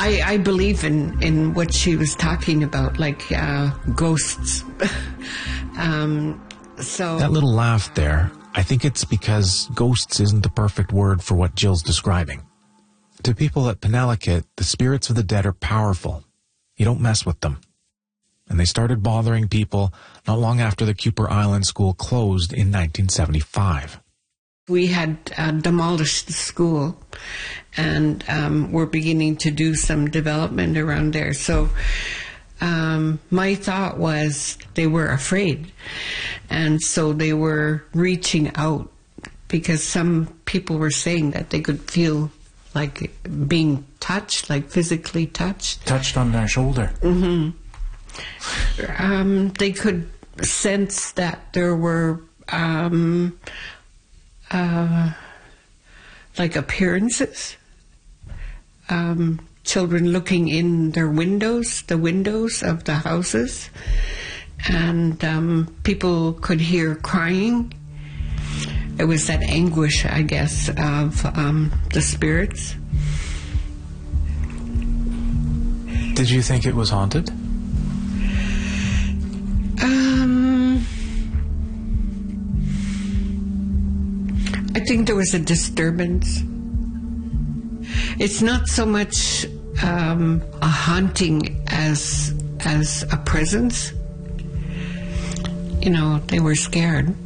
I believe in what she was talking about, like ghosts. So that little laugh there, I think it's because ghosts isn't the perfect word for what Jill's describing. To people at Penelakut, the spirits of the dead are powerful. You don't mess with them. And they started bothering people not long after the Kuper Island School closed in 1975. We had demolished the school, and we're beginning to do some development around there. So my thought was they were afraid, and so they were reaching out, because some people were saying that they could feel like being touched, like physically touched. Touched on their shoulder. Mm-hmm. They could sense that there were like appearances. Children looking in their windows, the windows of the houses, and people could hear crying. It was that anguish, I guess, of the spirits. Did you think it was haunted? I think there was a disturbance. It's not so much a haunting as a presence. You know, they were scared.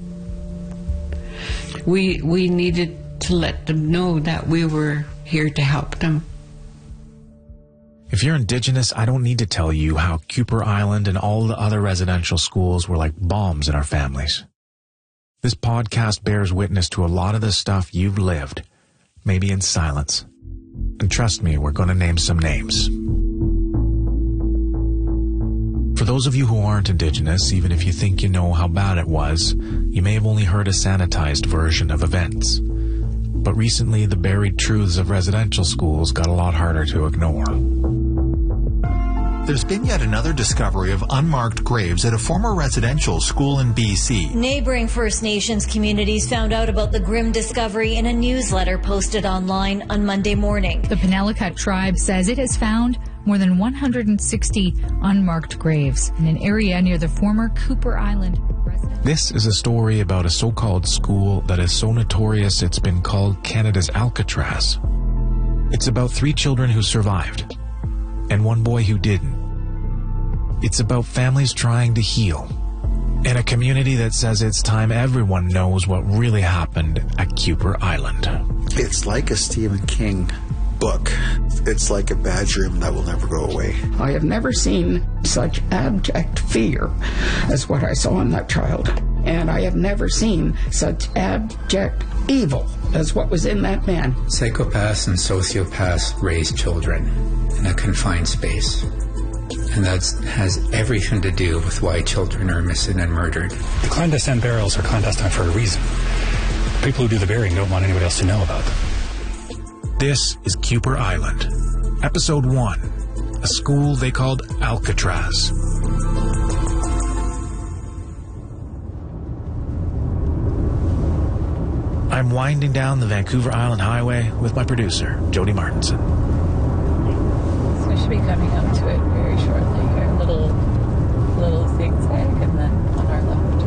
We needed to let them know that we were here to help them. If you're Indigenous, I don't need to tell you how Kuper Island and all the other residential schools were like bombs in our families. This podcast bears witness to a lot of the stuff you've lived, maybe in silence. And trust me, we're going to name some names. For those of you who aren't Indigenous, even if you think you know how bad it was, you may have only heard a sanitized version of events. But recently, the buried truths of residential schools got a lot harder to ignore. There's been yet another discovery of unmarked graves at a former residential school in BC. Neighboring First Nations communities found out about the grim discovery in a newsletter posted online on Monday morning. The Penelakut tribe says it has found more than 160 unmarked graves in an area near the former Kuper Island. This is a story about a so-called school that is so notorious it's been called Canada's Alcatraz. It's about 3 children who survived, and 1 boy who didn't. It's about families trying to heal, and a community that says it's time everyone knows what really happened at Kuper Island. It's like a Stephen King book. It's like a bad dream that will never go away. I have never seen such abject fear as what I saw in that child. And I have never seen such abject evil as what was in that man. Psychopaths and sociopaths raise children in a confined space. And that has everything to do with why children are missing and murdered. The clandestine burials are clandestine for a reason. People who do the burying don't want anybody else to know about them. This is Kuper Island, Episode 1, a school they called Alcatraz. I'm winding down the Vancouver Island Highway with my producer, Jody Martinson. So we should be coming up to it very shortly here. Little zigzag and then on our left.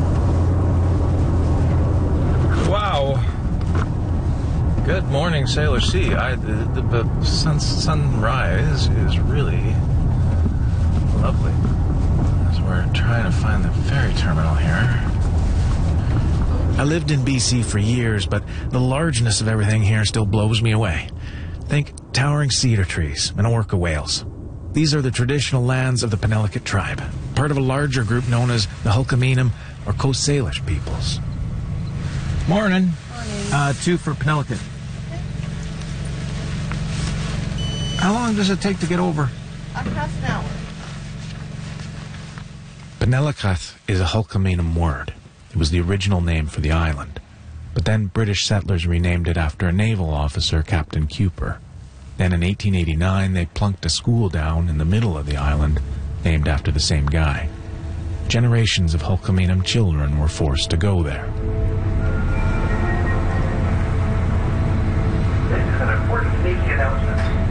Okay. Wow. Good morning, Sailor Sea. The sunrise is really lovely. As we're trying to find the ferry terminal here. I lived in BC for years, but the largeness of everything here still blows me away. Think towering cedar trees and orca whales. These are the traditional lands of the Penelakut tribe, part of a larger group known as the Hulkaminam or Coast Salish peoples. Morning. Morning. 2 for Penelakut. How long does it take to get over? Half an hour. Penelakut is a Hulkaminam word. It was the original name for the island. But then British settlers renamed it after a naval officer, Captain Kuper. Then in 1889, they plunked a school down in the middle of the island, named after the same guy. Generations of Hulkaminam children were forced to go there. This is an important safety announcement.